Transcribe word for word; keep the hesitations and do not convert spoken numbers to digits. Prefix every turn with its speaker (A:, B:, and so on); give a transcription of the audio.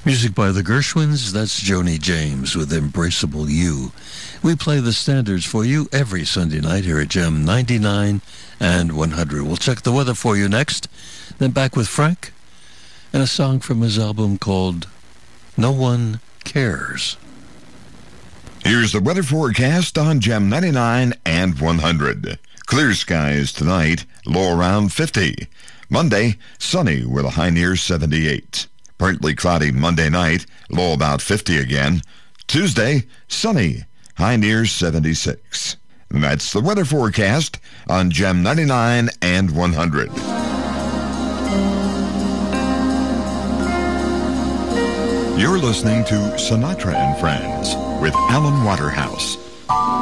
A: Music by the Gershwins, that's Joni James with Embraceable You. We play the standards for you every Sunday night here at Gem ninety-nine and one hundred. We'll check the weather for you next, then back with Frank and a song from his album called No One Cares.
B: Here's the weather forecast on Gem ninety-nine and one hundred. Clear skies tonight, low around fifty. Monday, sunny with a high near seventy-eight. Partly cloudy Monday night, low about fifty again. Tuesday, sunny, high near seventy-six. And that's the weather forecast on Gem ninety-nine and one hundred. You're listening to Sinatra and Friends with Alan Waterhouse.